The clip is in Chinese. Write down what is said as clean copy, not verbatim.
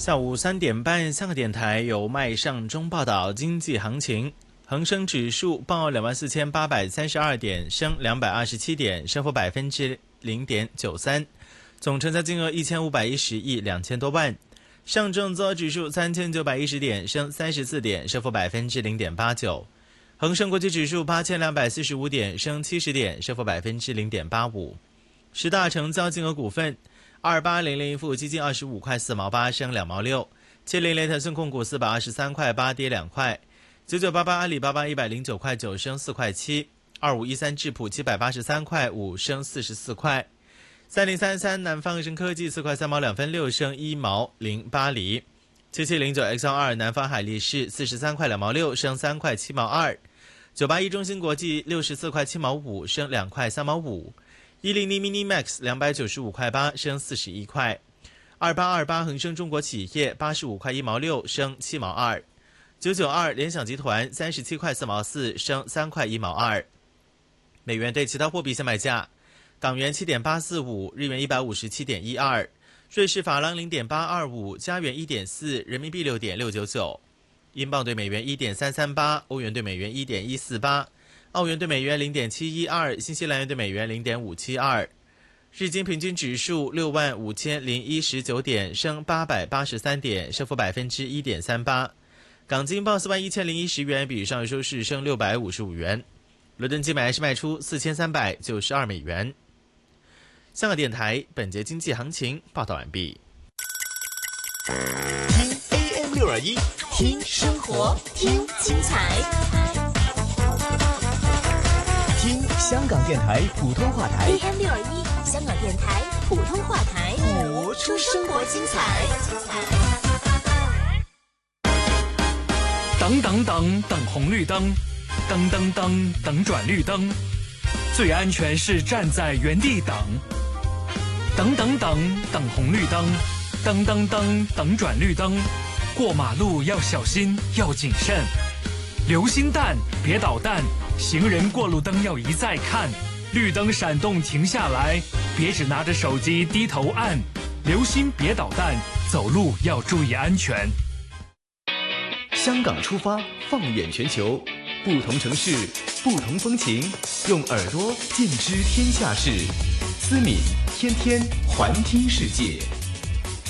下午3点半，香港电台由麦尚中报道经济行情。恒生指数报24,832点，升227点，升幅0.93%，总成交金额1510亿2000多万。上证综合指数3910点，升34点，升幅0.89%。恒生国际指数8245点，升70点，升幅0.85%。十大成交金额股份：2800富基金25块4毛8，升2毛6；700腾讯控股423块8，跌2块；9988阿里巴巴109块9，升4块7；2513智普783块5，升44块；3033南方恒生科技4块3毛2分6，升1毛08厘；7709 XL2 南方海力士43块2毛6，升3块7毛2；981中芯国际64块7毛5，升2块3毛5；100 Minimax 295块8，升41块；2828恒生中国企业85块1毛6，升7毛2；992联想集团37块4毛4，升3块1毛2。美元对其他货币现卖价：港元7.845，日元157.12，瑞士法郎0.825，加元1.4，人民币6.699，英镑对美元1.338，欧元对美元1.148，澳元对美元0.712，新西兰元对美元0.572。日经平均指数65019点，升883点，升幅1.38%。港金报41010元，比上日收市升655元。伦敦金买是卖出4392美元。香港电台本节经济行情报道完毕。 听 AM621，听生活，听精彩，听香港电台普通话台 AM621，香港电台普通话台， 活出生活精彩。 等等等等红绿灯，等等等等转绿灯，最安全是站在原地等。等等等等红绿灯，等等等等转绿灯，过马路要小心，要谨慎。留心弹，别捣蛋，行人过路灯要一再看，绿灯闪动停下来，别只拿着手机低头按。留心别捣蛋，走路要注意安全。 香港出发，放眼全球，不同城市，不同风情，用耳朵尽知天下事。思敏天天环听世界。